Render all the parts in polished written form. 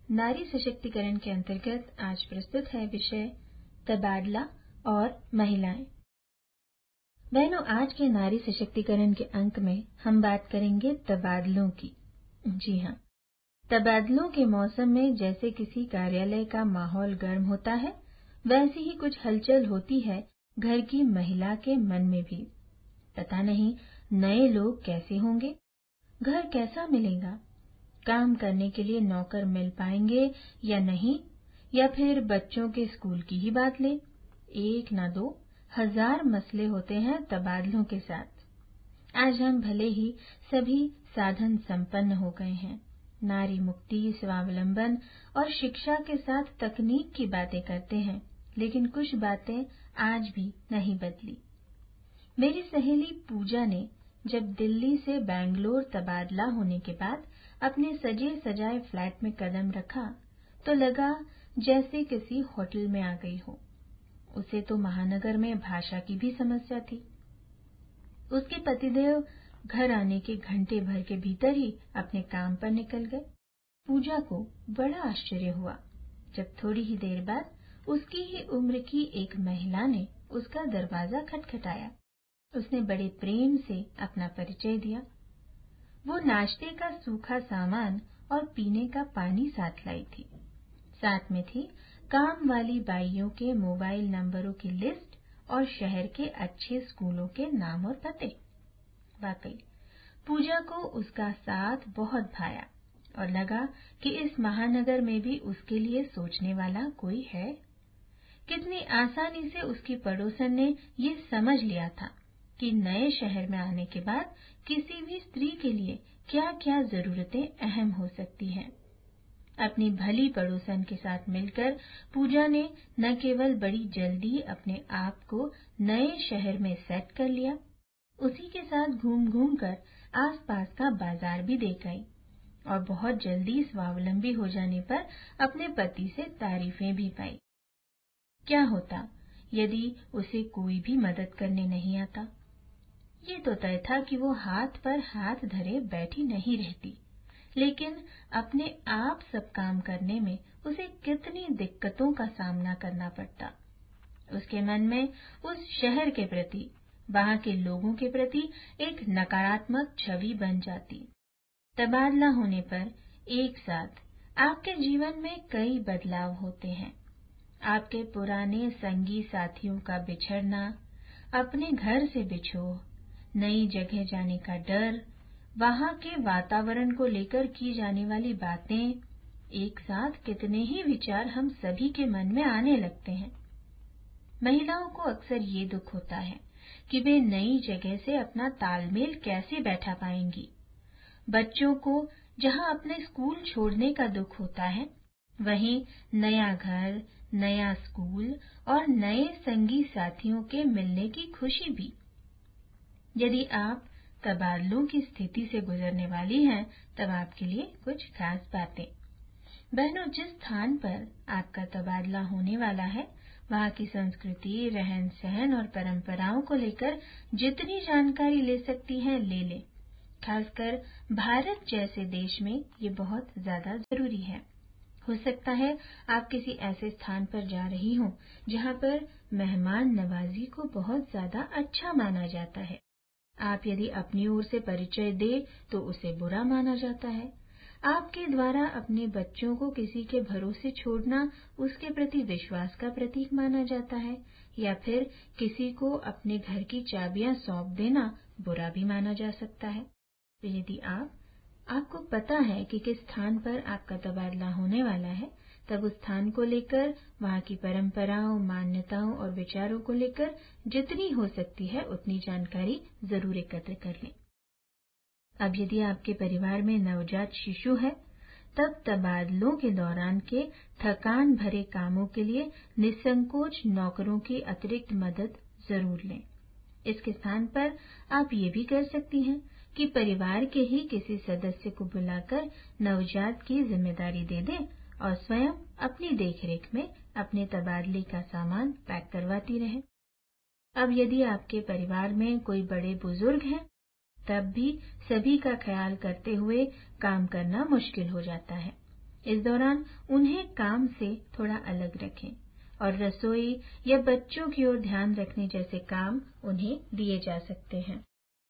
नारी सशक्तिकरण के अंतर्गत आज प्रस्तुत है विषय तबादला और महिलाएं। बहनों, आज के नारी सशक्तिकरण के अंक में हम बात करेंगे तबादलों की। जी हाँ, तबादलों के मौसम में जैसे किसी कार्यालय का माहौल गर्म होता है, वैसी ही कुछ हलचल होती है घर की महिला के मन में भी। पता नहीं नए लोग कैसे होंगे, घर कैसा मिलेगा, काम करने के लिए नौकर मिल पाएंगे या नहीं, या फिर बच्चों के स्कूल की ही बात ले। एक ना दो, हजार मसले होते हैं तबादलों के साथ। आज हम भले ही सभी साधन संपन्न हो गए हैं, नारी मुक्ति, स्वावलंबन और शिक्षा के साथ तकनीक की बातें करते हैं, लेकिन कुछ बातें आज भी नहीं बदली। मेरी सहेली पूजा ने जब दिल्ली से बेंगलोर तबादला होने के बाद अपने सजे सजाए फ्लैट में कदम रखा तो लगा जैसे किसी होटल में आ गई हो। उसे तो महानगर में भाषा की भी समस्या थी। उसके पतिदेव घर आने के घंटे भर के भीतर ही अपने काम पर निकल गए। पूजा को बड़ा आश्चर्य हुआ जब थोड़ी ही देर बाद उसकी ही उम्र की एक महिला ने उसका दरवाजा खटखटाया। उसने बड़े प्रेम से अपना परिचय दिया। वो नाश्ते का सूखा सामान और पीने का पानी साथ लाई थी। साथ में थी काम वाली बाइयों के मोबाइल नंबरों की लिस्ट और शहर के अच्छे स्कूलों के नाम और पते। वाकई पूजा को उसका साथ बहुत भाया और लगा कि इस महानगर में भी उसके लिए सोचने वाला कोई है। कितनी आसानी से उसकी पड़ोसन ने ये समझ लिया था कि नए शहर में आने के बाद किसी भी स्त्री के लिए क्या क्या जरूरतें अहम हो सकती हैं। अपनी भली पड़ोसन के साथ मिलकर पूजा ने न केवल बड़ी जल्दी अपने आप को नए शहर में सेट कर लिया, उसी के साथ घूम घूम कर आसपास का बाजार भी देख आई और बहुत जल्दी स्वावलंबी हो जाने पर अपने पति से तारीफें भी पाई। क्या होता यदि उसे कोई भी मदद करने नहीं आता? ये तो तय था कि वो हाथ पर हाथ धरे बैठी नहीं रहती, लेकिन अपने आप सब काम करने में उसे कितनी दिक्कतों का सामना करना पड़ता। उसके मन में उस शहर के प्रति, वहां के लोगों के प्रति एक नकारात्मक छवि बन जाती। तबादला होने पर एक साथ आपके जीवन में कई बदलाव होते हैं। आपके पुराने संगी साथियों का बिछड़ना, अपने घर से बिछोह, नई जगह जाने का डर, वहां के वातावरण को लेकर की जाने वाली बातें, एक साथ कितने ही विचार हम सभी के मन में आने लगते हैं। महिलाओं को अक्सर ये दुख होता है कि वे नई जगह से अपना तालमेल कैसे बैठा पाएंगी। बच्चों को जहां अपने स्कूल छोड़ने का दुख होता है, वहीं नया घर, नया स्कूल और नए संगी साथियों के मिलने की खुशी भी। यदि आप तबादलों की स्थिति से गुजरने वाली हैं, तब आपके लिए कुछ खास बातें। बहनों, जिस स्थान पर आपका तबादला होने वाला है, वहां की संस्कृति, रहन सहन और परंपराओं को लेकर जितनी जानकारी ले सकती हैं ले लें। खासकर भारत जैसे देश में ये बहुत ज्यादा जरूरी है। हो सकता है आप किसी ऐसे स्थान पर जा रही हों जहां पर मेहमान नवाजी को बहुत ज्यादा अच्छा माना जाता है। आप यदि अपनी ओर से परिचय दे तो उसे बुरा माना जाता है। आपके द्वारा अपने बच्चों को किसी के भरोसे छोड़ना उसके प्रति विश्वास का प्रतीक माना जाता है, या फिर किसी को अपने घर की चाबियां सौंप देना बुरा भी माना जा सकता है। तो यदि आपको पता है कि किस स्थान पर आपका तबादला होने वाला है, तब उस स्थान को लेकर, वहां की परंपराओं, मान्यताओं और विचारों को लेकर जितनी हो सकती है उतनी जानकारी जरूर एकत्र कर लें। अब यदि आपके परिवार में नवजात शिशु है, तब तबादलों के दौरान के थकान भरे कामों के लिए निसंकोच नौकरों की अतिरिक्त मदद जरूर लें। इसके स्थान पर आप ये भी कर सकती हैं कि परिवार के ही किसी सदस्य को बुलाकर नवजात की जिम्मेदारी दे दें और स्वयं अपनी देखरेख में अपने तबादले का सामान पैक करवाती रहें। अब यदि आपके परिवार में कोई बड़े बुजुर्ग हैं, तब भी सभी का ख्याल करते हुए काम करना मुश्किल हो जाता है। इस दौरान उन्हें काम से थोड़ा अलग रखें और रसोई या बच्चों की ओर ध्यान रखने जैसे काम उन्हें दिए जा सकते हैं।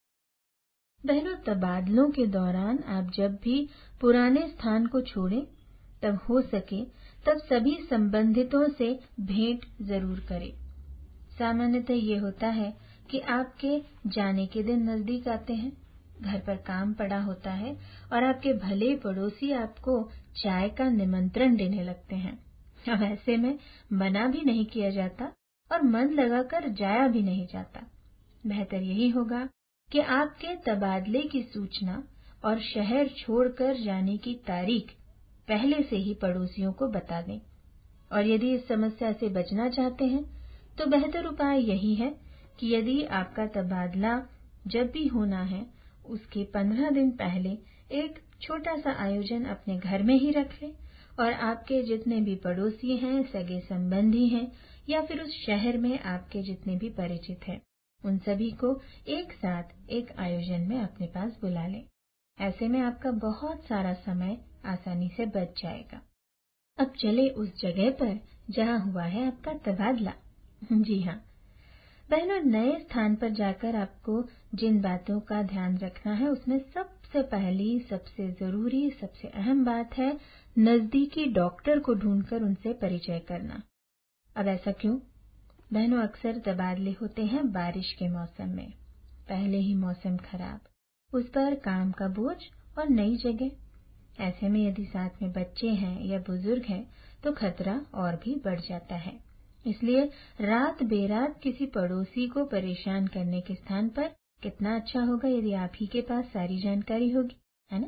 बहनों, तबादलों के दौरान आप जब भी पुराने स्थान को छोड़ें, तब हो सके तब सभी संबंधितों से भेंट जरूर करें। सामान्यतः ये होता है कि आपके जाने के दिन नजदीक आते हैं, घर पर काम पड़ा होता है और आपके भले पड़ोसी आपको चाय का निमंत्रण देने लगते हैं। अब ऐसे में मना भी नहीं किया जाता और मन लगाकर जाया भी नहीं जाता। बेहतर यही होगा कि आपके तबादले की सूचना और शहर छोड़कर जाने की तारीख पहले से ही पड़ोसियों को बता दें। और यदि इस समस्या से बचना चाहते हैं तो बेहतर उपाय यही है कि यदि आपका तबादला जब भी होना है उसके 15 दिन पहले एक छोटा सा आयोजन अपने घर में ही रख लें और आपके जितने भी पड़ोसी हैं, सगे संबंधी हैं या फिर उस शहर में आपके जितने भी परिचित हैं, उन सभी को एक साथ एक आयोजन में अपने पास बुला लें। ऐसे में आपका बहुत सारा समय आसानी से बच जाएगा। अब चले उस जगह पर जहां हुआ है आपका तबादला। जी हाँ बहनों, नए स्थान पर जाकर आपको जिन बातों का ध्यान रखना है उसमें सबसे पहली, सबसे जरूरी, सबसे अहम बात है नजदीकी डॉक्टर को ढूंढकर उनसे परिचय करना। अब ऐसा क्यों? बहनों, अक्सर तबादले होते हैं बारिश के मौसम में, पहले ही मौसम खराब, उस पर काम का बोझ और नई जगह। ऐसे में यदि साथ में बच्चे हैं या बुजुर्ग हैं तो खतरा और भी बढ़ जाता है। इसलिए रात बेरात किसी पड़ोसी को परेशान करने के स्थान पर कितना अच्छा होगा यदि आप ही के पास सारी जानकारी होगी, है ना?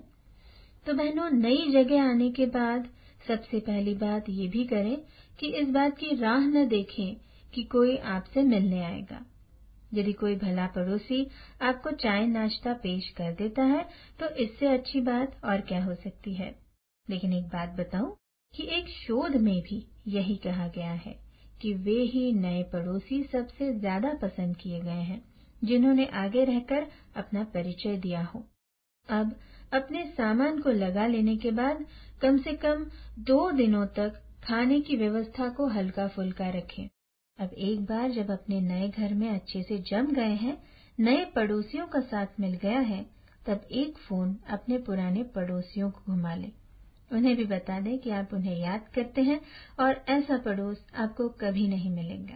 तो बहनों, नई जगह आने के बाद सबसे पहली बात ये भी करें कि इस बात की राह न देखें कि कोई आपसे मिलने आएगा। यदि कोई भला पड़ोसी आपको चाय नाश्ता पेश कर देता है तो इससे अच्छी बात और क्या हो सकती है। लेकिन एक बात बताऊं कि एक शोध में भी यही कहा गया है कि वे ही नए पड़ोसी सबसे ज्यादा पसंद किए गए हैं जिन्होंने आगे रहकर अपना परिचय दिया हो। अब अपने सामान को लगा लेने के बाद कम से कम 2 दिनों तक खाने की व्यवस्था को हल्का फुल्का रखें। अब एक बार जब अपने नए घर में अच्छे से जम गए हैं, नए पड़ोसियों का साथ मिल गया है, तब एक फोन अपने पुराने पड़ोसियों को घुमा लें। उन्हें भी बता दें कि आप उन्हें याद करते हैं और ऐसा पड़ोस आपको कभी नहीं मिलेगा।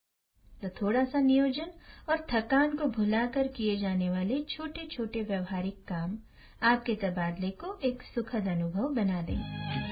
तो थोड़ा सा नियोजन और थकान को भुलाकर किए जाने वाले छोटे छोटे व्यवहारिक काम आपके तबादले को एक सुखद अनुभव बना दें।